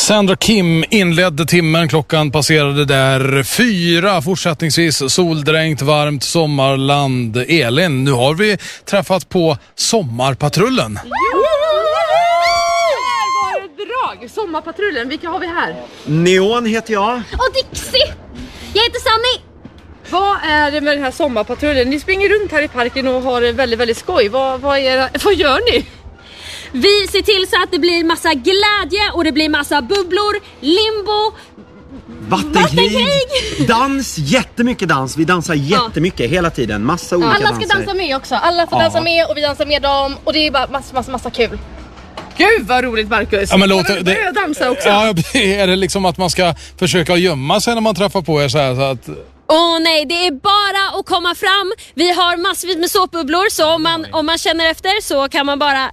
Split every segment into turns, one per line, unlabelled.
Sandra Kim inledde timmen, klockan passerade där 4, fortsättningsvis soldränkt, varmt sommarland. Elin, nu har vi träffat på Sommarpatrullen.
Här var det drag, Sommarpatrullen, vilka har vi här?
Neon heter jag.
Och Dixie, jag heter Sunny.
Vad är det med den här Sommarpatrullen? Ni springer runt här i parken och har det väldigt, väldigt skoj. Vad gör ni?
Vi ser till så att det blir massa glädje och det blir massa bubblor, limbo,
Vattenkrig, dans, jättemycket dans. Vi dansar jättemycket hela tiden, massa olika danser.
Alla ska dansa med också, alla får dansa med och vi dansar med dem. Och det är bara massa kul.
Gud vad roligt, Marcus.
Ja, men
börjar jag dansa också?
Ja, är det liksom att man ska försöka gömma sig när man träffar på er så här, så att...
Nej, det är bara att komma fram. Vi har massvis med såpbubblor, så om man känner efter så kan man bara...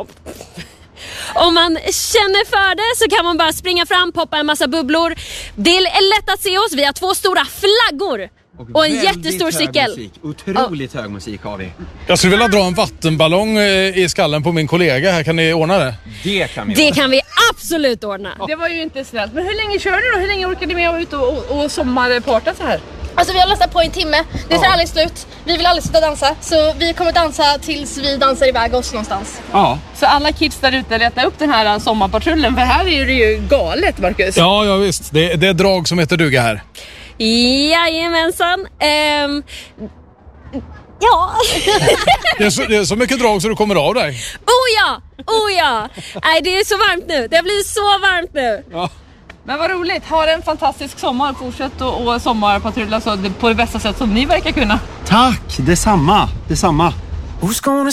Om man känner för det så kan man bara springa fram, poppa en massa bubblor. Det är lätt att se oss, vi har 2 stora flaggor och en jättestor cykel.
Otroligt hög musik har vi.
Jag skulle vilja dra en vattenballong i skallen på min kollega här, kan ni ordna det?
Det kan vi absolut ordna.
Det var ju inte snällt, men hur länge kör ni då? Hur länge orkar ni med att ut och sommarparta så här?
Alltså vi har lastat på en timme, det tar aldrig slut. Vi vill aldrig sluta dansa, så vi kommer dansa tills vi dansar iväg oss någonstans.
Ja.
Så alla kids där ute letar upp den här Sommarpatrullen, för här är det ju galet, Marcus.
Ja visst, det är drag som heter duga här.
Jajamensan. Ja.
Det är så mycket drag så du kommer av dig.
Oh ja. Nej, det är så varmt nu, det blir så varmt nu.
Ja.
Men vad roligt, ha en fantastisk sommar. Fortsätt och sommarpatrulla så på det bästa sätt som ni verkar kunna.
Tack, detsamma.